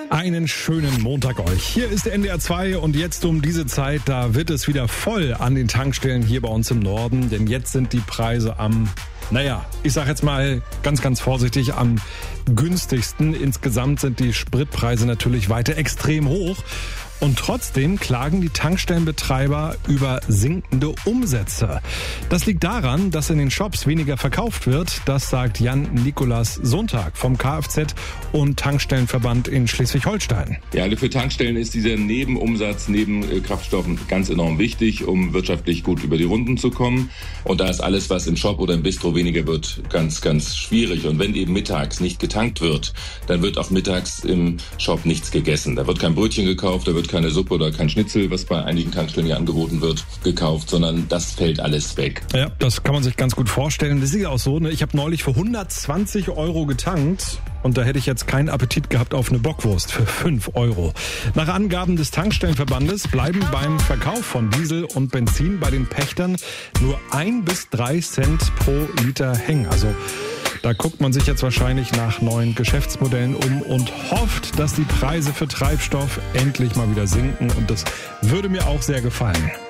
Einen schönen Montag euch. Hier ist der NDR 2 und jetzt um diese Zeit, da wird es wieder voll an den Tankstellen hier bei uns im Norden. Denn jetzt sind die Preise ich sag jetzt mal ganz, ganz vorsichtig, am günstigsten. Insgesamt sind die Spritpreise natürlich weiter extrem hoch. Und trotzdem klagen die Tankstellenbetreiber über sinkende Umsätze. Das liegt daran, dass in den Shops weniger verkauft wird. Das sagt Jan-Nikolas Sonntag vom Kfz- und Tankstellenverband in Schleswig-Holstein. Ja, für Tankstellen ist dieser Nebenumsatz neben Kraftstoffen ganz enorm wichtig, um wirtschaftlich gut über die Runden zu kommen. Und da ist alles, was im Shop oder im Bistro weniger wird, ganz, ganz schwierig. Und wenn eben mittags nicht getankt wird, dann wird auch mittags im Shop nichts gegessen. Da wird kein Brötchen gekauft, da wird keine Suppe oder kein Schnitzel, was bei einigen Tankstellen hier angeboten wird, gekauft, sondern das fällt alles weg. Ja, das kann man sich ganz gut vorstellen. Das ist ja auch so, ich habe neulich für 120 Euro getankt und da hätte ich jetzt keinen Appetit gehabt auf eine Bockwurst für 5 Euro. Nach Angaben des Tankstellenverbandes bleiben beim Verkauf von Diesel und Benzin bei den Pächtern nur 1 bis 3 Cent pro Liter hängen. Also da guckt man sich jetzt wahrscheinlich nach neuen Geschäftsmodellen um und hofft, dass die Preise für Treibstoff endlich mal wieder sinken. Und das würde mir auch sehr gefallen.